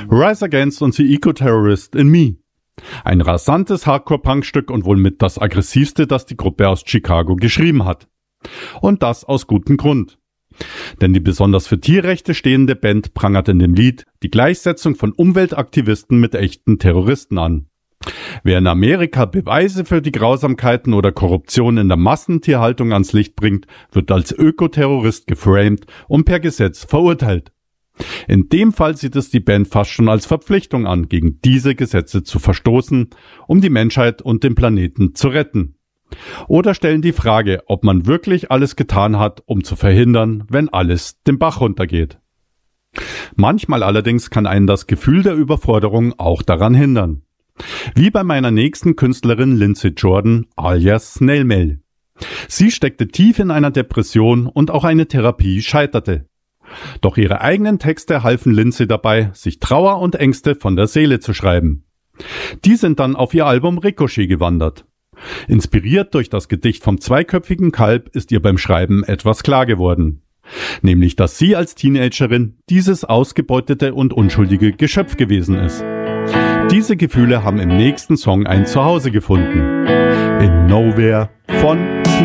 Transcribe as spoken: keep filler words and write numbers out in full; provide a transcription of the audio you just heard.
Rise Against und The Eco-Terrorist in Me. Ein rasantes Hardcore-Punk-Stück und wohl mit das aggressivste, das die Gruppe aus Chicago geschrieben hat. Und das aus gutem Grund. Denn die besonders für Tierrechte stehende Band prangert in dem Lied die Gleichsetzung von Umweltaktivisten mit echten Terroristen an. Wer in Amerika Beweise für die Grausamkeiten oder Korruption in der Massentierhaltung ans Licht bringt, wird als Ökoterrorist geframed und per Gesetz verurteilt. In dem Fall sieht es die Band fast schon als Verpflichtung an, gegen diese Gesetze zu verstoßen, um die Menschheit und den Planeten zu retten. Oder stellen die Frage, ob man wirklich alles getan hat, um zu verhindern, wenn alles den Bach runtergeht. Manchmal allerdings kann einen das Gefühl der Überforderung auch daran hindern. Wie bei meiner nächsten Künstlerin Lindsay Jordan alias Snail Mail. Sie steckte tief in einer Depression und auch eine Therapie scheiterte. Doch ihre eigenen Texte halfen Lindsay dabei, sich Trauer und Ängste von der Seele zu schreiben. Die sind dann auf ihr Album Ricochet gewandert. Inspiriert durch das Gedicht vom zweiköpfigen Kalb ist ihr beim Schreiben etwas klar geworden. Nämlich, dass sie als Teenagerin dieses ausgebeutete und unschuldige Geschöpf gewesen ist. Diese Gefühle haben im nächsten Song ein Zuhause gefunden. In Nowhere von